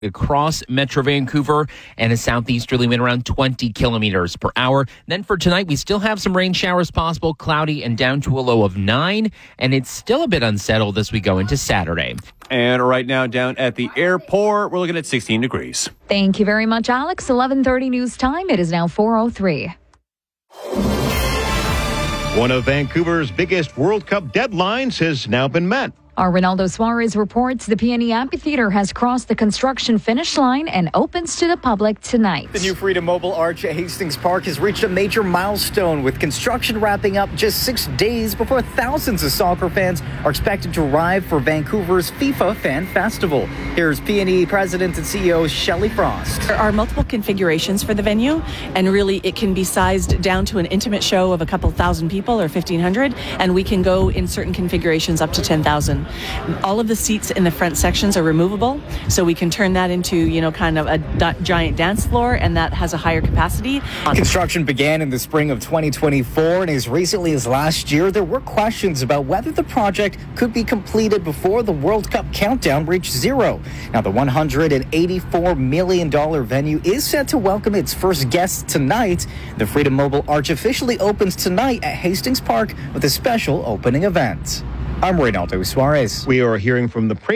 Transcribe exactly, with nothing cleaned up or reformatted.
across Metro Vancouver and a southeasterly wind around twenty kilometers per hour. Then for tonight, we still have some rain showers possible, cloudy and down to a low of nine. And it's still a bit unsettled as we go into Saturday. And right now down at the airport, we're looking at sixteen degrees. Thank you very much, Alex. eleven thirty news time. It is now four oh three. One of Vancouver's biggest World Cup deadlines has now been met. Our Ronaldo Suarez reports the P N E Amphitheater has crossed the construction finish line and opens to the public tonight. The new Freedom Mobile Arch at Hastings Park has reached a major milestone, with construction wrapping up just six days before thousands of soccer fans are expected to arrive for Vancouver's FIFA Fan Festival. Here's P N E President and C E O Shelley Frost. There are multiple configurations for the venue, and really it can be sized down to an intimate show of a couple thousand people or fifteen hundred, and we can go in certain configurations up to ten thousand. All of the seats in the front sections are removable, so we can turn that into, you know, kind of a d- giant dance floor, and that has a higher capacity. Construction began in the spring of twenty twenty-four, and as recently as last year, there were questions about whether the project could be completed before the World Cup countdown reached zero. Now, the one hundred eighty-four million dollars venue is set to welcome its first guests tonight. The Freedom Mobile Arch officially opens tonight at Hastings Park with a special opening event. I'm Ronaldo Suarez. We are hearing from the